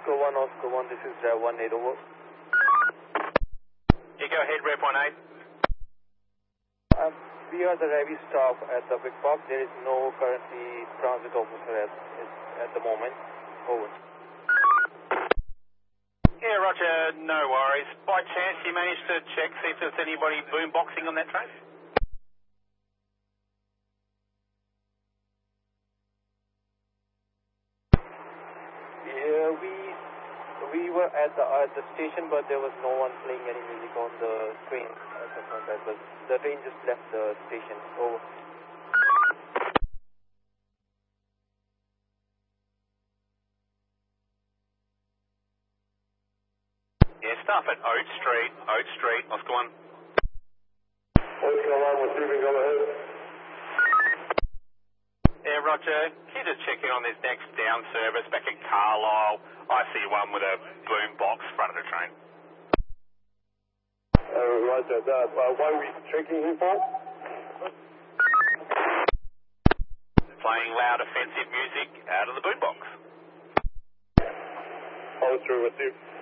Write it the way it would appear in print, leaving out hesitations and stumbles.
Oscar 1, this is Drive 18 over. You go ahead, Rep 18. We are the Ravi staff at the Big Park. There is no currently transit officer at the moment. Over. Yeah, Roger, no worries. By chance, you managed to check, see if there's anybody boomboxing on that train? Yeah, we were at the station, but there was no one playing any music on the train. But the train just left the station. Over. Yeah, staff at Oat Street, Oscar 1. Oscar 1, receiving, go ahead. Yeah, Roger, can you just check in on this next down service back at Carlisle? I see one with a boom box front of the train. Roger that. What are we checking him for? Playing loud offensive music out of the boombox. Follow through, receive.